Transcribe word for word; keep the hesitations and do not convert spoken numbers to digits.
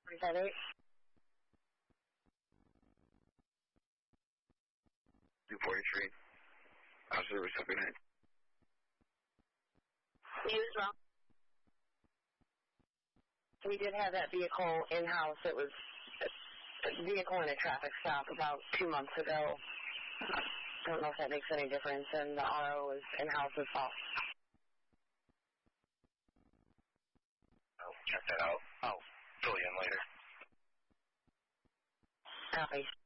forty-five eight. two forty-three. Officer recipient. News wrong. We did have that vehicle in-house. It was a vehicle in a traffic stop about two months ago. I don't know if that makes any difference, and the R O is in-house as well. I'll check that out. I'll fill you in later. Copy.